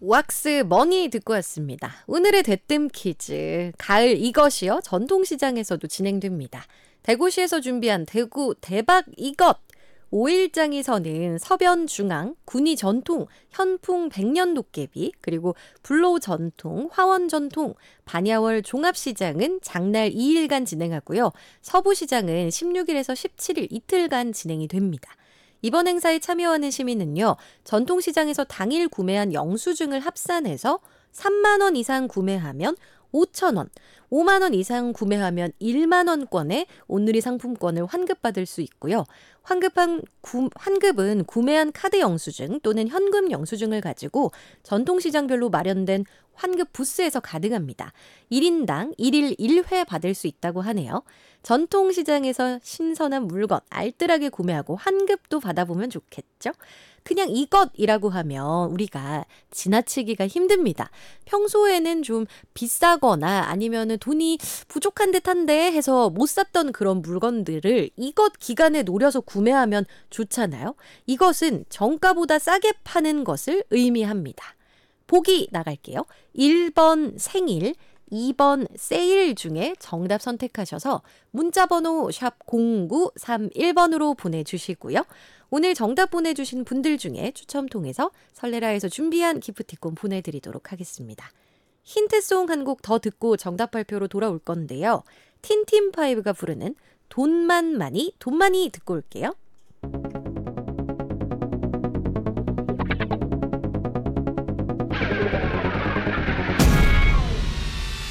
왁스 머니 듣고 왔습니다. 오늘의 대뜸 퀴즈. 가을 이것이요. 전통시장에서도 진행됩니다. 대구시에서 준비한 대구 대박 이것. 5일장이 서는 서변 중앙, 군위 전통, 현풍 백년 도깨비, 그리고 불로 전통, 화원 전통, 반야월 종합시장은 장날 2일간 진행하고요. 서부시장은 16일에서 17일 이틀간 진행이 됩니다. 이번 행사에 참여하는 시민은요, 전통시장에서 당일 구매한 영수증을 합산해서 3만 원 이상 구매하면 5천 원, 5만 원 이상 구매하면 1만 원권의 온누리 상품권을 환급받을 수 있고요. 환급은 구매한 카드 영수증 또는 현금 영수증을 가지고 전통시장별로 마련된 환급 부스에서 가능합니다. 1인당 1일 1회 받을 수 있다고 하네요. 전통시장에서 신선한 물건 알뜰하게 구매하고 환급도 받아보면 좋겠죠? 그냥 이것이라고 하면 우리가 지나치기가 힘듭니다. 평소에는 좀 비싸거나 아니면 돈이 부족한 듯한데 해서 못 샀던 그런 물건들을 이것 기간에 노려서 구매하면 좋잖아요. 이것은 정가보다 싸게 파는 것을 의미합니다. 보기 나갈게요. 1번 생일, 2번 세일 중에 정답 선택하셔서 문자번호 샵 0931번으로 보내주시고요. 오늘 정답 보내주신 분들 중에 추첨 통해서 설레라에서 준비한 기프티콘 보내드리도록 하겠습니다. 힌트송 한 곡 더 듣고 정답 발표로 돌아올 건데요. 틴틴파이브가 부르는 돈만 많이 듣고 올게요.